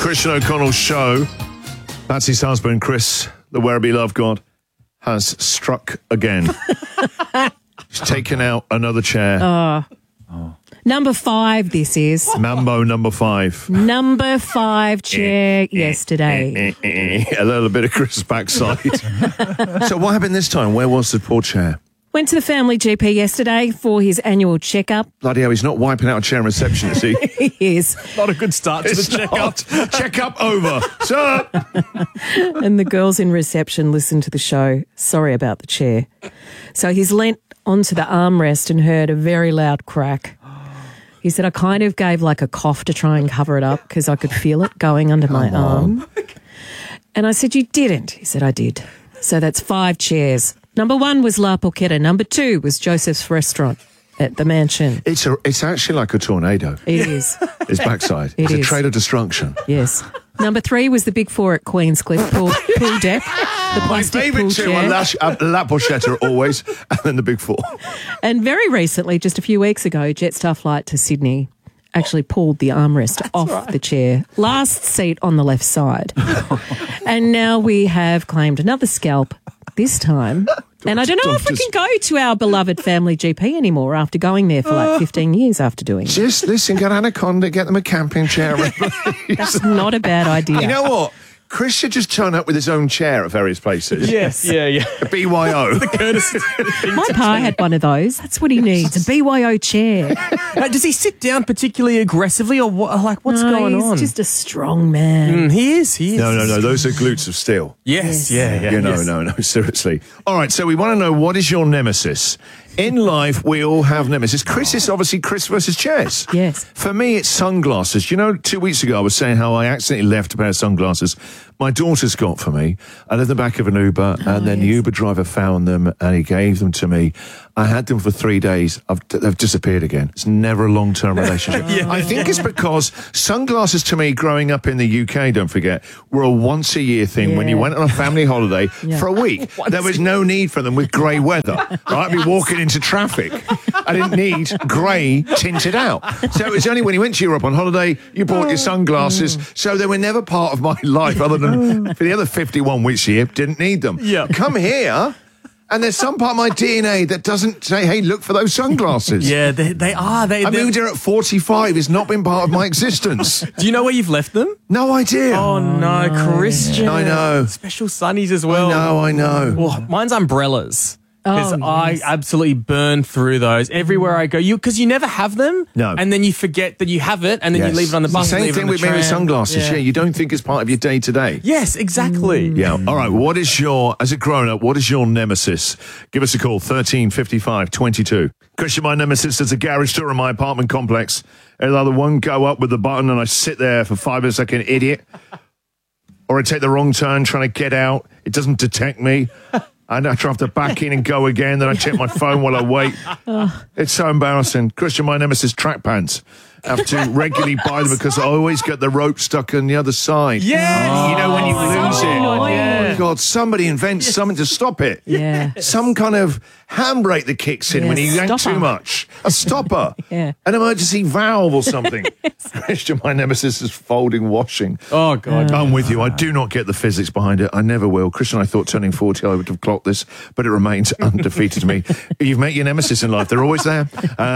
Christian O'Connell show. Patsy's husband, Chris, the Werribee Love God, has struck again. He's taken out another chair. Number 5, this is. Mambo number 5. Number 5 chair yesterday. A little bit of Chris' backside. So what happened this time? Where was the poor chair? Went to the family GP yesterday for his annual checkup. Bloody hell, he's not wiping out a chair in reception, is he? He is. Not a good start to the checkup. Checkup over. Sir! And the girls in reception listened to the show. Sorry about the chair. So he's leant onto the armrest and heard a very loud crack. He said, I kind of gave like a cough to try and cover it up because I could feel it going under my arm. And I said, you didn't? He said, I did. So that's 5 chairs. Number 1 was La Porchetta. Number 2 was Joseph's Restaurant at the mansion. It's actually like a tornado. It is. His backside. It It's a is. trail of destruction. Yes. Number 3 was the Big 4 at Queenscliff pool deck. The My plastic favourite pool two chair. are La Porchetta always, and then the Big 4. And very recently, just a few weeks ago, Jetstar flight to Sydney actually pulled the armrest off the chair. Last seat on the left side. And now we have claimed another scalp this time. And I don't know if we can go to our beloved family GP anymore after going there for like 15 years after doing it. Just listen, get Anaconda, get them a camping chair. That's not a bad idea. You know what? Chris should just turn up with his own chair at various places. Yes. Yeah. A BYO. My pa had one of those. That's what he needs, a BYO chair. Does he sit down particularly aggressively, or what, like what's No, going he's on? just a strong man. He is. No. Those are glutes of steel. Yes. Yes. Yeah. You know, no, seriously. All right, so we want to know, what is your nemesis? In life, we all have nemesis. Chris is obviously Chris versus chairs. Yes. For me, it's sunglasses. You know, 2 weeks ago, I was saying how I accidentally left a pair of sunglasses my daughter's got for me. I left the back of an Uber, and then the Uber driver found them, and he gave them to me. I had them for 3 days. They've disappeared again. It's never a long-term relationship. I think it's because sunglasses, to me, growing up in the UK, don't forget, were a once-a-year thing. When you went on a family holiday for a week, there was no need for them with grey weather. Right? I'd be walking into traffic. I didn't need grey tinted out. So it was only when you went to Europe on holiday, you bought your sunglasses. So they were never part of my life, other than for the other 51 weeks a year, didn't need them. Come here, and there's some part of my DNA that doesn't say, hey, look for those sunglasses. Yeah, they are. I moved here at 45. It's not been part of my existence. Do you know where you've left them? No idea. Oh, no, Christian. I know. Special sunnies as well. I know. Well, mine's umbrellas. Because Oh, I yes. absolutely burn through those everywhere I go. Because you never have them. No. And then you forget that you have it, and then you leave it on the bus. Same leave it thing on the with me with tram. sunglasses. Yeah, you don't think it's part of your day to day. Yes, exactly. Yeah. All right. What is as a grown up, what is your nemesis? Give us a call, 13 55 22. Christian, my nemesis is a garage door in my apartment complex. It'll either one go up with the button and I sit there for 5 minutes like an idiot, or I take the wrong turn trying to get out. It doesn't detect me. And I have to back in and go again. Then I check my phone while I wait. It's so embarrassing. Christian, my nemesis, track pants. I have to regularly buy them because I always get the rope stuck on the other side. Yeah. You know, when you lose it. Yeah. Oh, God, somebody invents something to stop it. Yeah. Some kind of handbrake that kicks in when you yank stopper. too much. A stopper. Yeah. An emergency valve or something. Christian, my nemesis is folding washing. Oh, God. I'm with you. I do not get the physics behind it. I never will. Christian, I thought turning 40, I would have clocked this, but it remains undefeated to me. You've met your nemesis in life. They're always there.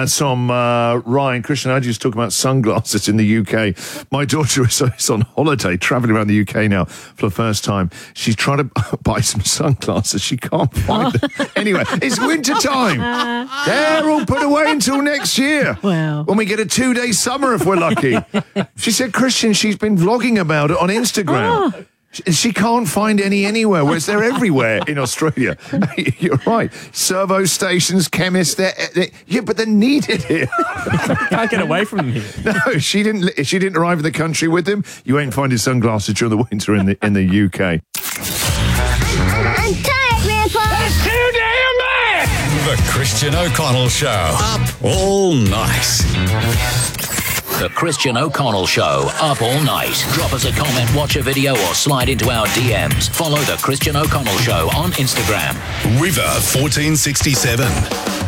Ryan, Christian, I just talk about sunglasses in the UK. My daughter is on holiday, traveling around the UK now for the first time. She's trying to buy some sunglasses. She can't find them. Anyway, it's winter time. They're all put away until next year. Wow. When we get a 2-day summer, if we're lucky. She said, Christian, she's been vlogging about it on Instagram. She can't find any anywhere, whereas they're everywhere in Australia. You're right. Servo stations, chemists, but they're needed here. Can't get away from them here. No, she didn't arrive in the country with them. You ain't finding sunglasses during the winter in the UK. I'm tired, Grandpa. That's too damn bad! The Christian O'Connell Show. Up all night. The Christian O'Connell Show, up all night. Drop us a comment, watch a video, or slide into our DMs. Follow The Christian O'Connell Show on Instagram. River 1467.